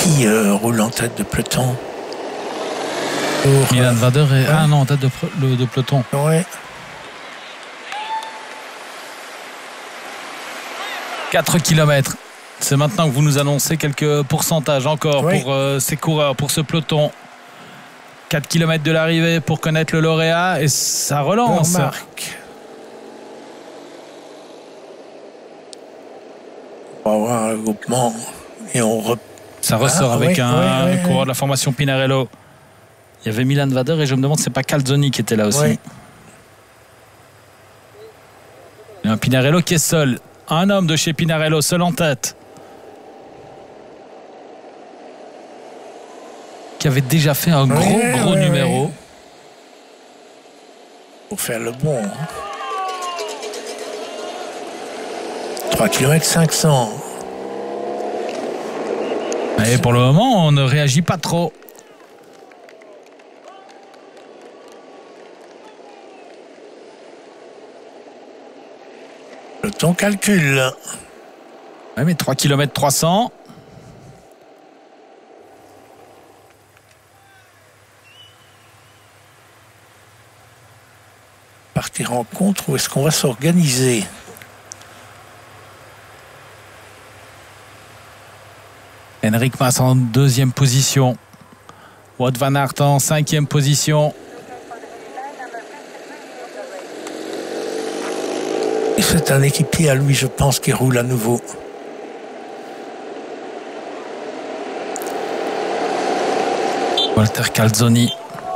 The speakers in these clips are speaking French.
qui roule en tête de peloton? Milan Vader est... Ah non, en tête de peloton. Ouais. 4 km. C'est maintenant que vous nous annoncez quelques pourcentages encore pour ces coureurs, pour ce peloton. 4 km de l'arrivée pour connaître le lauréat et ça relance. On va avoir un groupement et ça ressort avec un coureur de la formation Pinarello. Il y avait Milan Vader et je me demande si c'est pas Calzoni qui était là aussi. Oui. Il y a un Pinarello qui est seul. Un homme de chez Pinarello seul en tête. Qui avait déjà fait un gros numéro. Pour faire le bon. 3 km 500. Et pour le moment, on ne réagit pas trop. Ton calcul. Ouais, mais 3 km 300. Partir en contre ou est-ce qu'on va s'organiser? Henrik Mas en 2e position. Wout van Aert en 5e position. Et c'est un équipier à lui, je pense, qui roule à nouveau. Walter Calzoni.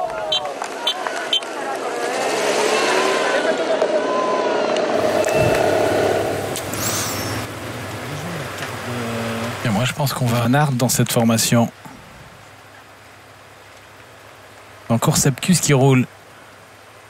Et moi, je pense qu'on va Van Aert dans cette formation. Encore Sepkus qui roule.